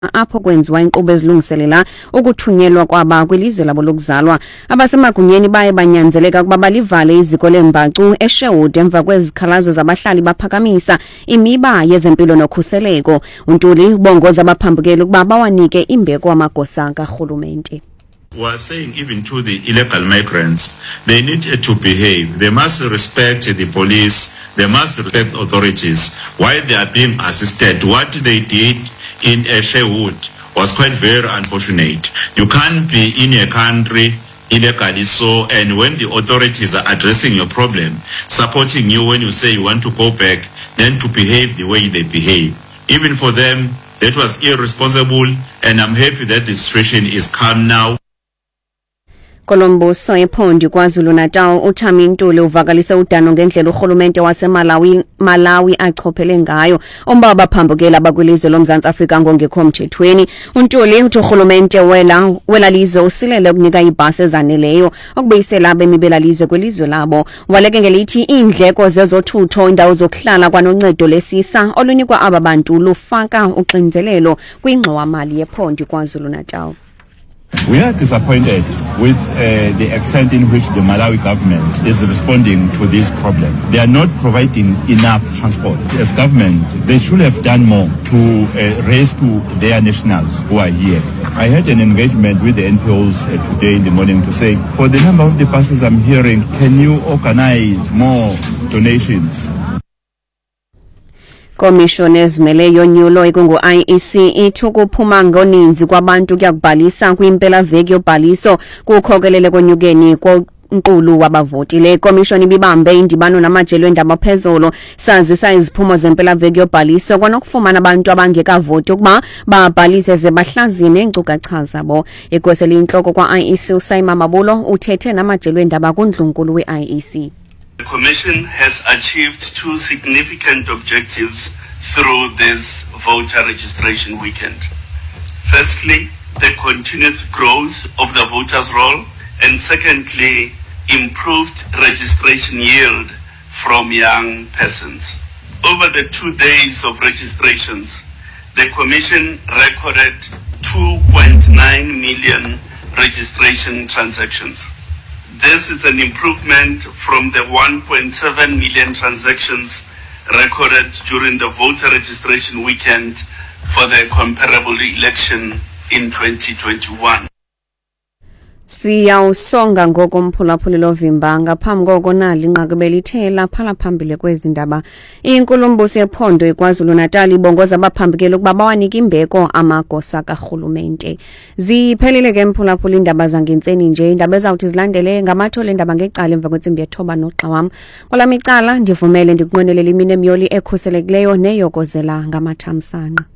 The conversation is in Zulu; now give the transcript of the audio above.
apho kwenziwa inkqubo ezilungiselela ukuthunyelwa kwaba kwilizwe labo lokuzalwa. Abasemagunyeni baye banyanzeleka ukuba balivale iziko lembacu eSherwood emva kwezikhalazo zabahlali baphakamisa imiba yezempilo nokhuseleko. uNtuli ubongoza abaphambukeli ukuba bawanike imbeko amagosa karhulumente. We are saying even to the illegal migrants, they need to behave. They must respect the police. They must respect authorities. While they are being assisted, what they did in Sherwood was quite very unfortunate. You can't be in a country illegally so, and when the authorities are addressing your problem, supporting you when you say you want to go back, then to behave the way they behave. Even for them, that was irresponsible, and I'm happy that the situation is calm now. Kolombo soyephondi KwaZulu-Natal uThami Ntuli uvakalise udano ngendlela urhulumente waseMalawi achophele ngayo omba abaphambukeli abakwilizwe loMzantsi Afrika ngongekho mthethweni. uNtuli uthi urhulumente wela lizwe usilele ukunika ibhasi ezaneleyo ukubuyisela abemi belalizwe kwilizwe labo. Waleke ngelithi iindleko zezothutho indawo zokuhlala kwanoncedo lesisa olunikwa aba bantu lufaka uxinzelelo kwingxowa-mali yephondi KwaZulu-Natal. We are disappointed with the extent in which the Malawi government is responding to this problem. They are not providing enough transport. As government, they should have done more to rescue their nationals who are here. I had an engagement with the NPOs today in the morning to say, for the number of the buses I'm hearing, can you organize more donations? Komishoni ezimele yonyulo ikungu IEC ithi ukuphuma ngoninzi kwabantu kuyakubhalisa kwimpela veki yobhaliso kukhokelele konyukeni nkulu wabavoti. Le komishoni ibibambe indibano namajelo endaba phezolo sazisa iziphumo zempela veki yobhaliso kwanokufumana abantu abangekavoti ukuba babhalise ze bahlazine inkcukacha zabo. Igwesela inhloko kwa IEC uSayima Mabulo uthethe namajelo endaba kuNdlunkulu we-IEC. The Commission has achieved two significant objectives through this voter registration weekend. Firstly, the continued growth of the voters' roll, and secondly, improved registration yield from young persons. Over the 2 days of registrations, the Commission recorded 2.9 million registration transactions. This is an improvement from the 1.7 million transactions recorded during the voter registration weekend for the comparable election in 2021. Siyawusonga ngokomphulaphuli lovimba ngaphambi koko nali inqaku belithela phala phambili kwezindaba. Inkulumbuso yephondo eKwaZulu-Natal ibongoza abaphambukeli ukuba bawanike imbeko amagosa karhulumente. Ziphelile ke mphulaphuli indaba zangentseni nje, indaba ezawuthi zilandele ngamathole endaba ngeqala emva kwentsimbi yethoba noxa wam. Kwalami icala ndivumele ndikunqwenelela imini emyoli ekhuselekileyo neyokozela ngamathamsanqa.